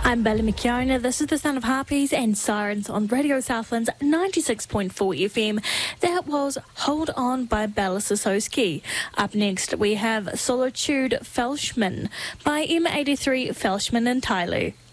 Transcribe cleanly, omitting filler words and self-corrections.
I'm Bella McKeown. This is the sound of harpies and sirens on Radio Southland's 96.4 FM. That was Hold On by Bella Sosowski. Up next, we have Solitude Felshman by M83 Felshman and Tyloo.